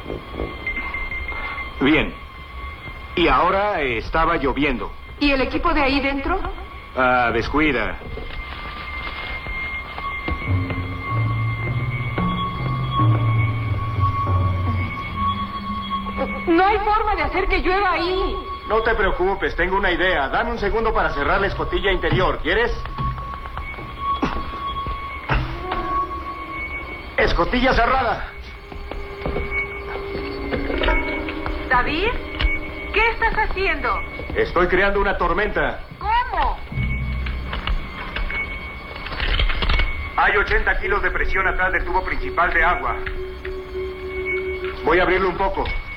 Bien. Y ahora estaba lloviendo. ¿Y el equipo de ahí dentro? Ah, descuida. No hay forma de hacer que llueva ahí. No te preocupes, tengo una idea. Dame un segundo para cerrar la escotilla interior, ¿quieres? Escotilla cerrada. ¿David? ¿Qué estás haciendo? Estoy creando una tormenta. ¿Cómo? Hay 80 kilos de presión atrás del tubo principal de agua. Voy a abrirlo un poco.